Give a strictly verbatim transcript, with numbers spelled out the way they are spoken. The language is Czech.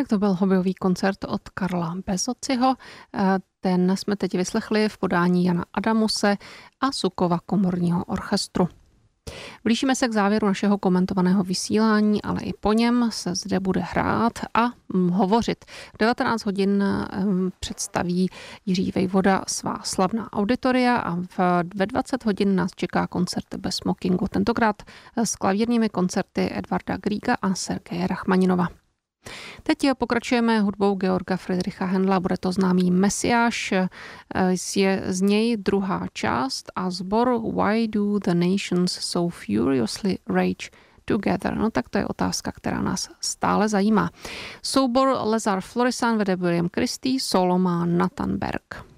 Tak to byl hobbyový koncert od Karla Bezociho. Ten jsme teď vyslechli v podání Jana Adamuse a Sukova komorního orchestru. Blížíme se k závěru našeho komentovaného vysílání, ale i po něm se zde bude hrát a hovořit. V devatenáct hodin představí Jiří Vejvoda svá slavná auditoria a ve dvacet hodin nás čeká koncert bez smokingu. Tentokrát s klavírními koncerty Edvarda Grieга a Sergeje Rachmaninova. Teď pokračujeme hudbou Georga Friedricha Händla, bude to známý Mesiáš, je z něj druhá část a sbor Why do the nations so furiously rage together? No tak to je otázka, která nás stále zajímá. Soubor Lazar Florisan vede William Christie, solo má Nathan Berg.